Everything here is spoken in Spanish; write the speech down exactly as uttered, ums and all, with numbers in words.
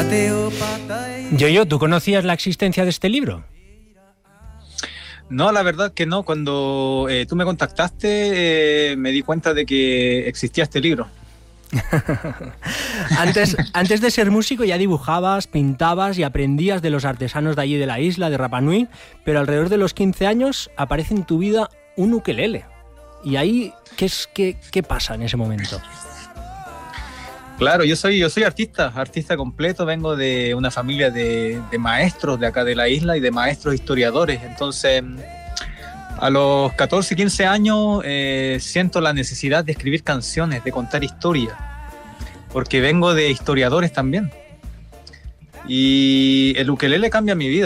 Yoyo, ¿tú conocías la existencia de este libro? No, la verdad que no. Cuando eh, tú me contactaste, eh, me di cuenta de que existía este libro. antes, antes de ser músico ya dibujabas, pintabas y aprendías de los artesanos de allí de la isla, de Rapa Nui, pero alrededor de los quince años aparece en tu vida un ukelele. ¿Y ahí qué, es, qué, qué pasa en ese momento? Claro, yo soy, yo soy artista, artista completo, vengo de una familia de, de maestros de acá de la isla y de maestros historiadores. Entonces, a los catorce, quince años eh, siento la necesidad de escribir canciones, de contar historias, porque vengo de historiadores también. Y el ukelele cambia mi vida.